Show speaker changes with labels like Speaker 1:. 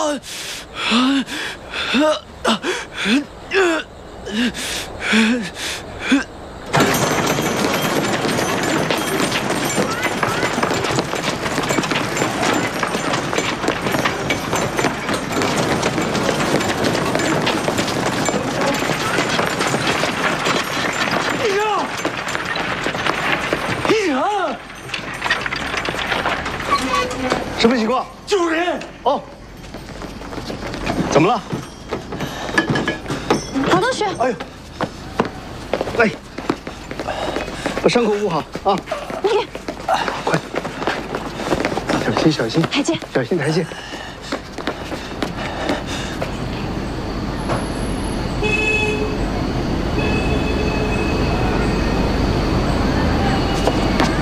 Speaker 1: 什么情况？
Speaker 2: 救人！
Speaker 1: 哦，怎么了？
Speaker 3: 王同学，
Speaker 1: 哎呦，来，把伤口捂好啊！
Speaker 3: 你给，
Speaker 1: 快，小心小心，
Speaker 3: 台阶，
Speaker 1: 小心台阶。